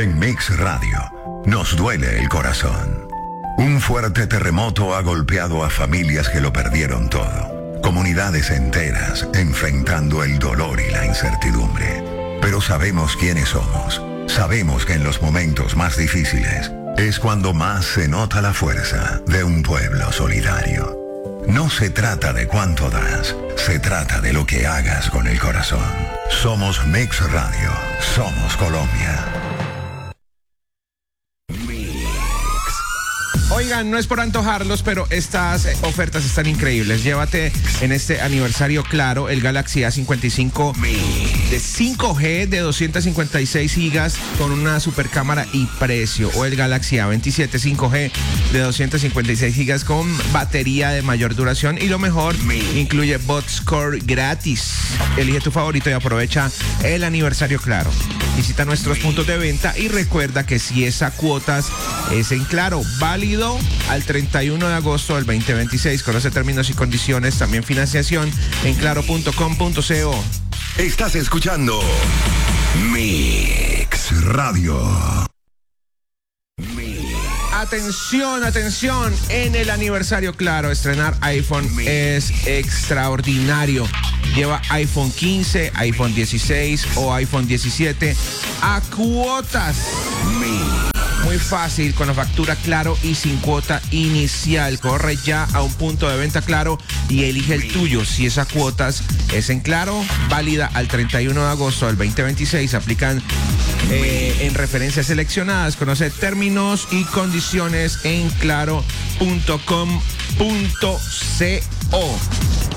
En Mix Radio nos duele el corazón. Un fuerte terremoto ha golpeado a familias que lo perdieron todo. Comunidades enteras enfrentando el dolor y la incertidumbre. Pero sabemos quiénes somos. Sabemos que en los momentos más difíciles es cuando más se nota la fuerza de un pueblo solidario. No se trata de cuánto das, se trata de lo que hagas con el corazón. Somos Mix Radio, somos Colombia. Oigan, no es por antojarlos, pero estas ofertas están increíbles. Llévate en este aniversario Claro el Galaxy A55 de 5G de 256 gigas con una super cámara y precio. O el Galaxy A27 5G de 256 gigas con batería de mayor duración. Y lo mejor, incluye BotScore gratis. Elige tu favorito y aprovecha el aniversario Claro. Visita nuestros puntos de venta y recuerda que si es a cuotas, es en Claro, válido al 31 de agosto del 2026. Conoce términos y condiciones, también financiación en claro.com.co. Estás escuchando Mix Radio. Atención, atención, en el aniversario Claro, estrenar iPhone es extraordinario. Lleva iPhone 15, iPhone 16 o iPhone 17 a cuotas. Muy fácil, con la factura Claro y sin cuota inicial. Corre ya a un punto de venta Claro y elige el tuyo. Si es a cuotas, es en Claro, válida al 31 de agosto del 2026. Aplican en referencias seleccionadas. Conoce términos y condiciones en claro.com.co.